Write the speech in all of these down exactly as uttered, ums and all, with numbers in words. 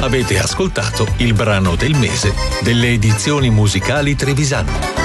Avete ascoltato il brano del mese delle edizioni musicali Trevisani.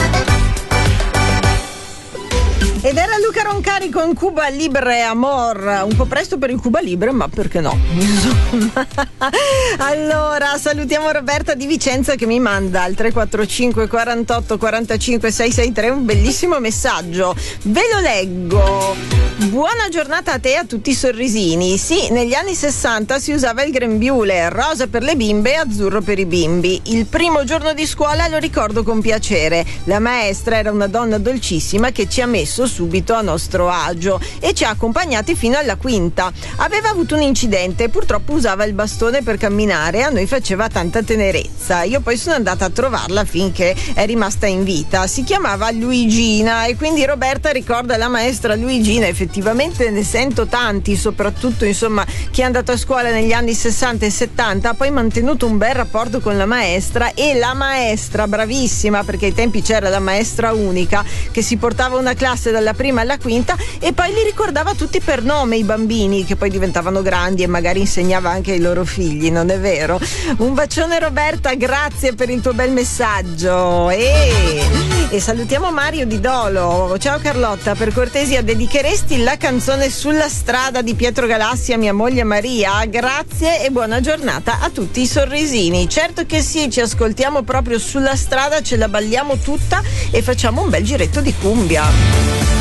Ed era Luca Roncari con Cuba Libre Amor, un po' presto per il Cuba Libre, ma perché no? Insomma. Allora, salutiamo Roberta di Vicenza che mi manda al tre quattro cinque quarantotto quarantacinque seicentosessantatré un bellissimo messaggio. Ve lo leggo. Buona giornata a te e a tutti i sorrisini. Sì, negli anni sessanta si usava il grembiule, rosa per le bimbe e azzurro per i bimbi. Il primo giorno di scuola lo ricordo con piacere. La maestra era una donna dolcissima che ci ha messo subito a nostro agio e ci ha accompagnati fino alla quinta. Aveva avuto un incidente, purtroppo usava il bastone per camminare e a noi faceva tanta tenerezza. Io poi sono andata a trovarla finché è rimasta in vita. Si chiamava Luigina e quindi Roberta ricorda la maestra Luigina. Effettivamente ne sento tanti, soprattutto insomma chi è andato a scuola negli anni sessanta e settanta ha poi mantenuto un bel rapporto con la maestra, e la maestra bravissima, perché ai tempi c'era la maestra unica che si portava una classe dalla prima alla quinta e poi li ricordava tutti per nome i bambini che poi diventavano grandi e magari insegnava anche ai loro figli, non è vero? Un bacione Roberta, grazie per il tuo bel messaggio. E, e salutiamo Mario di Dolo. Ciao Carlotta, per cortesia dedicheresti la canzone Sulla strada di Pietro Galassi a mia moglie Maria? Grazie e buona giornata a tutti i sorrisini. Certo che sì, ci ascoltiamo proprio sulla strada, ce la balliamo tutta e facciamo un bel giretto di cumbia.